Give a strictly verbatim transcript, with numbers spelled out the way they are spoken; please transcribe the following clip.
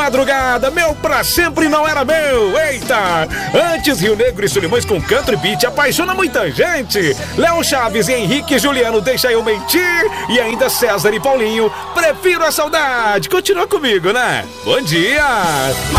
Madrugada, meu pra sempre não era meu. Eita! Antes Rio Negro e Solimões com Country Beat apaixona muita gente. Léo Chaves e Henrique e Juliano, deixa eu mentir. E ainda César e Paulinho, prefiro a saudade. Continua comigo, né? Bom dia!